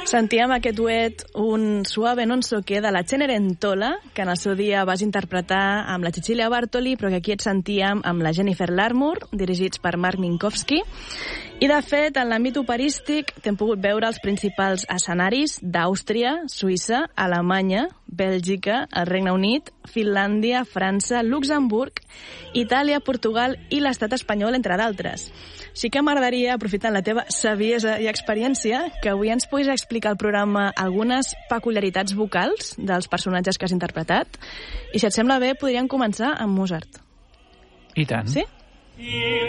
Sentíem aquest duet Un suave non so che de la Cenerentola, que en el seu dia vas interpretar amb la Cecilia Bartoli, però que aquí et sentíem amb la Jennifer Larmour, dirigits per Mark Minkowski. I, de fet, en l'àmbit operístic t'hem pogut veure els principals escenaris d'Àustria, Suïssa, Alemanya, Bèlgica, el Regne Unit, Finlàndia, França, Luxemburg, Itàlia, Portugal i l'estat espanyol, entre d'altres. Sí que m'agradaria, aprofitant la teva saviesa i experiència, que avui ens puguis explicar al programa algunes peculiaritats vocals dels personatges que has interpretat. I si et sembla bé, podríem començar amb Mozart. I tant. Sí?